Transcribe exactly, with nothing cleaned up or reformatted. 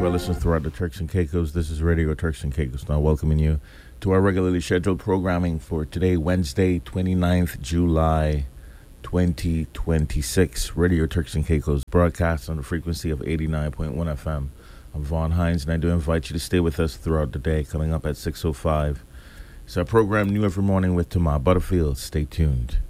our listeners throughout the Turks and Caicos. This is Radio Turks and Caicos, now welcoming you to our regularly scheduled programming for today, Wednesday, twenty-ninth July, twenty twenty-six. Radio Turks and Caicos broadcasts on the frequency of eighty-nine point one F M. I'm Vaughn Hines, and I do invite you to stay with us throughout the day. Coming up at six oh five, it's our program New Every Morning with Tamar Butterfield. Stay tuned.